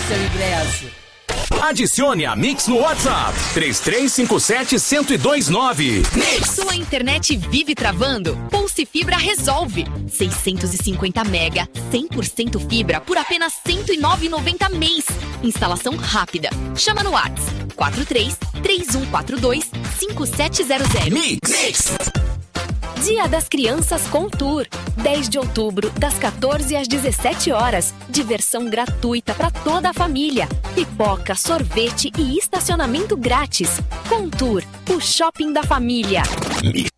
seu ingresso. Adicione a Mix no WhatsApp 3357-1029. Sua internet vive travando? Pulse Fibra resolve. 650 mega, 100% fibra por apenas R$ 109,90 mês. Instalação rápida. Chama no WhatsApp 43-3142-5700. Mix. Dia das Crianças com Tour. 10 de outubro, das 14 às 17 horas. Diversão gratuita para toda a família. Pipoca, sorvete e estacionamento grátis. Com Tour, o shopping da família. Mix.